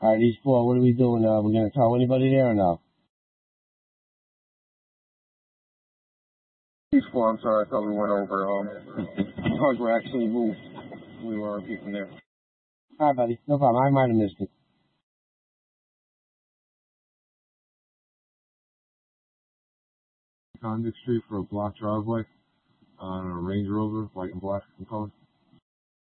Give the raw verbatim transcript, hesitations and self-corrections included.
Alright, East four, what are we doing? Uh, we're gonna tow anybody there or no? East four, I'm sorry, I thought we went over, um, cars were actually moved. We were people there. Alright, buddy, no problem, I might have missed it. Conduit Street for a block driveway on a Range Rover, white and black in color.